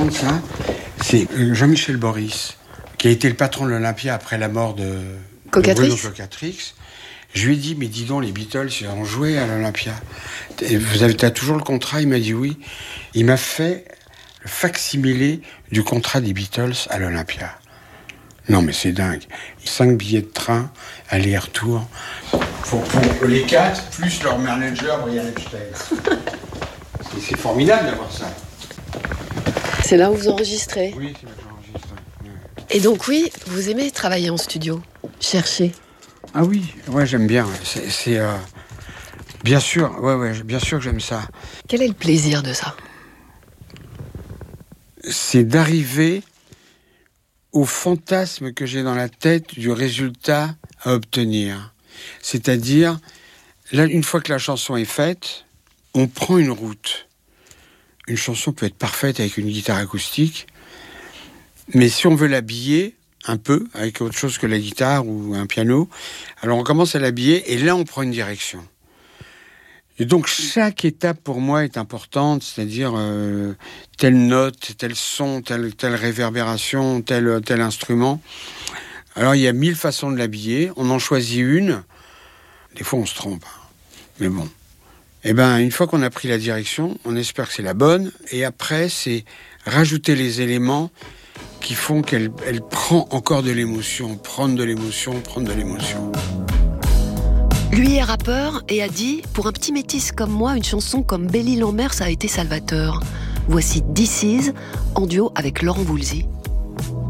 raconte ça, c'est Jean-Michel Boris, qui a été le patron de l'Olympia après la mort de Bruno Cocatrix. Je lui ai dit, mais dis donc, les Beatles, ils ont joué à l'Olympia. T'as toujours le contrat? Il m'a dit oui. Il m'a fait le fac-similé du contrat des Beatles à l'Olympia. Non, mais c'est dingue. 5 billets de train, aller-retour, pour les 4, plus leur manager, Brian Epstein. C'est formidable d'avoir ça. C'est là où vous enregistrez? Oui, c'est là que j'enregistre. Ouais. Et donc oui, vous aimez travailler en studio? Chercher? Ah oui, ouais, j'aime bien. C'est bien sûr, bien sûr que j'aime ça. Quel est le plaisir de ça? C'est d'arriver au fantasme que j'ai dans la tête du résultat à obtenir. C'est-à-dire, là, une fois que la chanson est faite, on prend une route. Une chanson peut être parfaite avec une guitare acoustique, mais si on veut l'habiller un peu, avec autre chose que la guitare ou un piano, alors on commence à l'habiller et là on prend une direction. Et donc chaque étape pour moi est importante, c'est-à-dire telle note, tel son, telle réverbération, tel instrument. Alors il y a 1000 façons de l'habiller, on en choisit une, des fois on se trompe, mais bon. Eh ben, une fois qu'on a pris la direction, on espère que c'est la bonne, et après c'est rajouter les éléments qui font qu'elle prend encore de l'émotion, prendre de l'émotion. Lui est rappeur et a dit « Pour un petit métis comme moi, une chanson comme Belle-Île en mer, ça a été salvateur. » Voici This Is, en duo avec Laurent Voulzy.